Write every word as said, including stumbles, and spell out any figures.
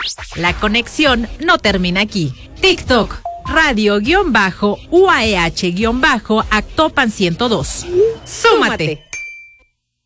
La conexión no termina aquí. TikTok, radio-uaeh-actopan ciento dos. ¡Súmate!